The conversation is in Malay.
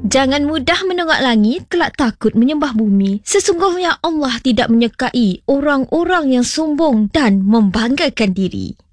Jangan mudah menengok langit, kelak takut menyembah bumi. Sesungguhnya Allah tidak menyukai orang-orang yang sombong dan membanggakan diri.